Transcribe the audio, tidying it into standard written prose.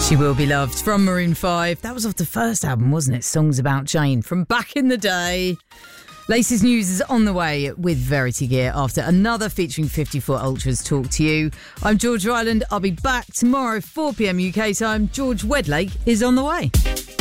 She Will Be Loved from Maroon 5. That was off the first album, wasn't it? Songs About Jane from back in the day. Latest news is on the way with Verity Gear after another featuring 54 Ultras talk to you. I'm Georgia Island. I'll be back tomorrow, 4 p.m. UK time. George Wedlake is on the way.